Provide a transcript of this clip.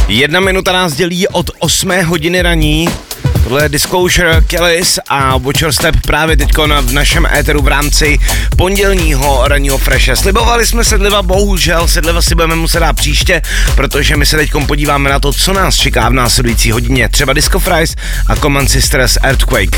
1 minuta nás dělí od 8 hodiny raní. Tohle je Disclosure, Kellys a Watcher Step právě teďko v našem éteru v rámci pondělního ranního freshe. Slibovali jsme Sedliva, bohužel Sedliva si budeme muset dát příště, protože my se teďkom podíváme na to, co nás čeká v následující hodině. Třeba Disco Fries a Common Sisters Earthquake.